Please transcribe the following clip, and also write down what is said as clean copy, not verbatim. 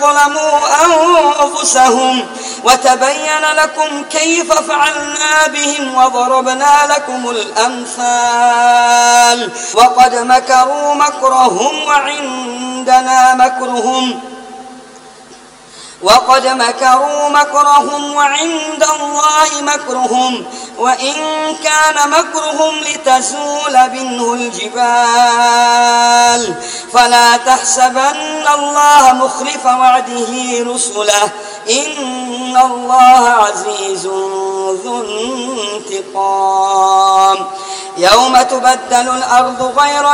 ظلموا أنفسهم وتبين لكم كيف فعلنا بهم وضربنا لكم الأمثال وقد مكروا مكرهم وعند الله مكرهم وإن كان مكرهم لتزول منه الجبال فلا تحسبن الله مخلف وعده رسله إن الله عزيز ذو انتقام يوم تبدل الأرض غير